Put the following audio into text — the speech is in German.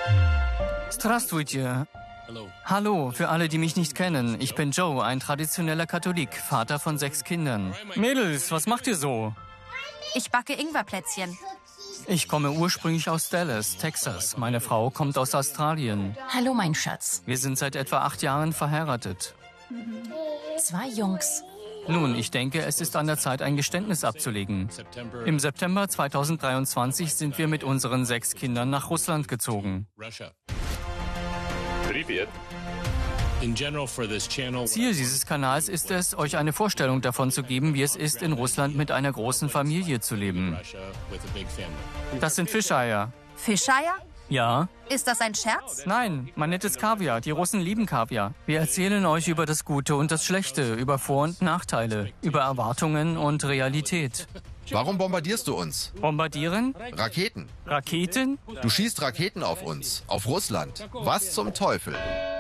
Здравствуйте. Hallo, für alle, die mich nicht kennen. Ich bin Joe, ein traditioneller Katholik, Vater von 6 Kindern. Mädels, was macht ihr so? Ich backe Ingwerplätzchen. Ich komme ursprünglich aus Dallas, Texas. Meine Frau kommt aus Australien. Hallo, mein Schatz. Wir sind seit etwa 8 Jahren verheiratet. 2 Jungs. Nun, ich denke, es ist an der Zeit, ein Geständnis abzulegen. Im September 2023 sind wir mit unseren 6 Kindern nach Russland gezogen. Ziel dieses Kanals ist es, euch eine Vorstellung davon zu geben, wie es ist, in Russland mit einer großen Familie zu leben. Das sind Fischeier. Fischeier? Ja? Ist das ein Scherz? Nein, man nennt es Kaviar. Die Russen lieben Kaviar. Wir erzählen euch über das Gute und das Schlechte, über Vor- und Nachteile, über Erwartungen und Realität. Warum bombardierst du uns? Bombardieren? Raketen. Raketen? Du schießt Raketen auf uns, auf Russland. Was zum Teufel?